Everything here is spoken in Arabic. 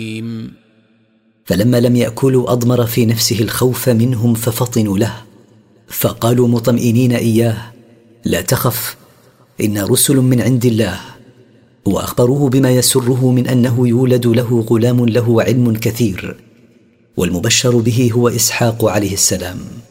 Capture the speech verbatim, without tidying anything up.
فلما لم يأكلوا أضمر في نفسه الخوف منهم ففطنوا له، فقالوا مطمئنين إياه: لا تخف، إن رسل من عند الله. وأخبروه بما يسره من أنه يولد له غلام له علم كثير، والمبشر به هو إسحاق عليه السلام.